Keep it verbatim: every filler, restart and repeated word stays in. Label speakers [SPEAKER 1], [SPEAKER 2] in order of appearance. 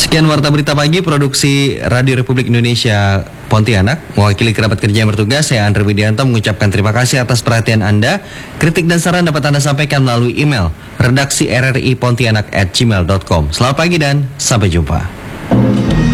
[SPEAKER 1] Sekian Warta Berita Pagi Produksi Radio Republik Indonesia Pontianak. Mewakili kerabat kerja yang bertugas, saya Andre Widianto mengucapkan terima kasih atas perhatian Anda. Kritik dan saran dapat Anda sampaikan melalui email redaksi r r i pontianak at gmail dot com. Selamat pagi dan sampai jumpa.